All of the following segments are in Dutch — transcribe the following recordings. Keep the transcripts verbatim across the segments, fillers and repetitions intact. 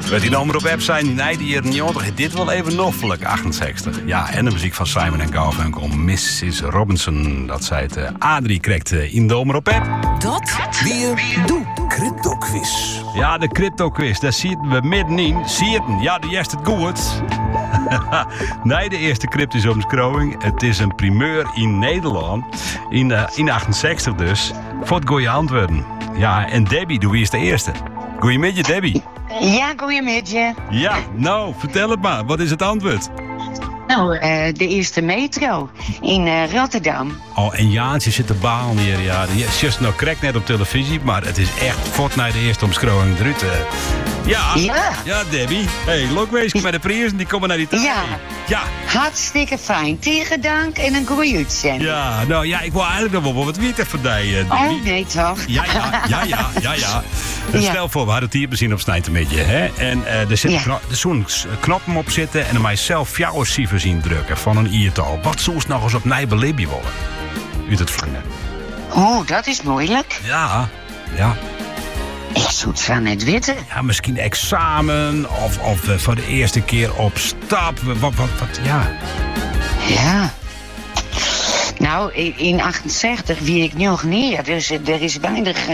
Werd die nummer op app zijn? Nee, die hier negentig. Dit wel even noffelijk, achtenzestig. Ja, en de muziek van Simon en Garfunkel, missus Robinson. Dat zei het. Uh, Adrie krijgt uh, in de nummer op app. Dat weer doe. Crypto quiz. Ja, de crypto quiz. Daar zitten we middenin. Zie je het? Ja, de eerste het goed. Nee, de eerste cryptische omschrijving. Het is een primeur in Nederland. In, uh, in achtenzestig dus. Voor het goeie antwoorden. Ja, en Debbie, doe wie is de eerste? Goeiemiddag, Debbie. Ja, goeiemiddag. Ja, nou, vertel het maar. Wat is het antwoord? Nou, uh, de eerste metro in uh, Rotterdam. Oh, en Jaantje zit de baal hier. Ja, die is just nou correct net op televisie, maar het is echt fort naar de eerste omschrijving eruit. Uh. Ja, ja, ja, Debbie. Hey, lokwezen met de priers, die komen naar die tijd. Ja, ja, hartstikke fijn. Tegen dank en een goeie uitzending. Ja, nou ja, ik wil eigenlijk nog wel wat weten van die, uh, Debbie. Oh, nee toch? Ja, ja, ja, ja, ja, ja. Dus ja. Stel voor, we hadden het hier bezien op Snijtemidje, hè? En uh, er zit ja. kno- zo'n knoppen op zitten en dan mag je zelf jouw cijfer zien drukken van een iertal. Wat zou nog eens op Nijbelibje willen? U het vrienden. Oh, dat is moeilijk. Ja, ja. Ik zou het van net weten. Ja, misschien examen of, of uh, voor de eerste keer op stap. Wat, wat, wat, ja. Ja. Nou, in achtenzestig wie ik nog neer, dus er is weinig uh,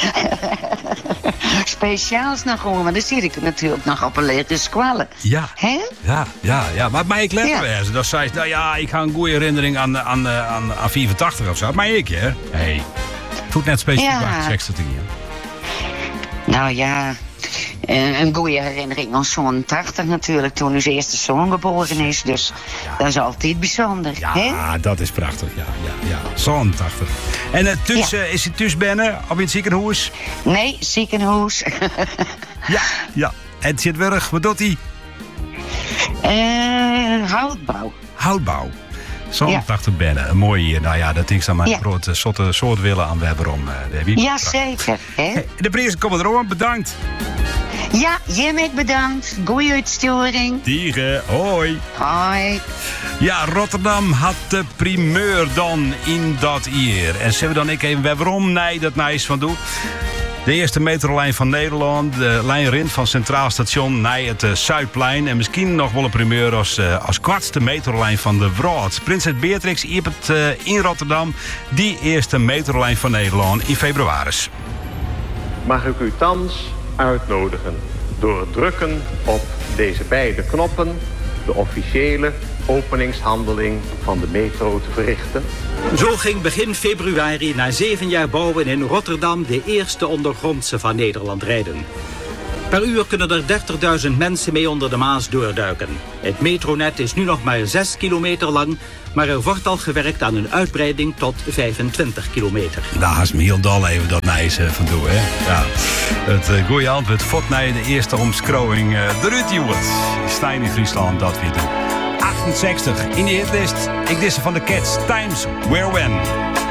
speciaals nog gewoon. Maar dan zit ik natuurlijk nog op een lege squallen. Ja. Hè? Ja, ja, ja. Maar, maar ik let ja. er Dat zei nou ja, ik ga een goede herinnering aan, aan, aan, aan vierentachtig of zo. Maar ik, hè? Hé. Hey. Het doet net specifiek ja. achtenzestig hier. Nou ja, een goede herinnering aan zo'n tachtig natuurlijk, toen zijn eerste zoon geboren is. Dus ja. Dat is altijd bijzonder. Ja, hè? Dat is prachtig. Ja, ja, ja. Zo'n tachtig. En uh, thuis, ja. uh, is hij thuis binnen of in het ziekenhuis? Nee, ziekenhuis. ja, ja. En het zit weg. Wat doet hij? Uh, houtbouw. Houtbouw. Zo'n tachtig binnen. Een mooie, nou ja, dat is dan maar een ja. grote soorte soort willen aan Webberom, uh, Debbie. Ja, zeker. Hè? Hey, de prijzen komen erom, bedankt. Ja, Jimmy, bedankt. Goeie uitsturing. Dieren, hoi. Hoi. Ja, Rotterdam had de primeur dan in dat jaar. En zullen we dan ik even Webberom? Nee, dat nice van doen. De eerste metrolijn van Nederland. De lijn rint van Centraal Station naar het uh, Zuidplein. En misschien nog wel een primeur als, uh, als kwartste metrolijn van de wereld. Prinses Beatrix iepert uh, in Rotterdam die eerste metrolijn van Nederland in februari. Mag ik u thans uitnodigen door het drukken op deze beide knoppen de officiële openingshandeling van de metro te verrichten. Zo ging begin februari na zeven jaar bouwen in Rotterdam de eerste ondergrondse van Nederland rijden. Per uur kunnen er dertigduizend mensen mee onder de Maas doorduiken. Het metronet is nu nog maar zes kilometer lang, maar er wordt al gewerkt aan een uitbreiding tot vijfentwintig kilometer. Daar is me heel dol even dat nijs uh, van doen, hè? Ja. Het uh, goeie antwoord vot naar de eerste omschrijving. Uh, de Ruud Stijn in Friesland, dat weer doen. achtenzestig in de hitlist. Ik disse van de Cats, Times Where When.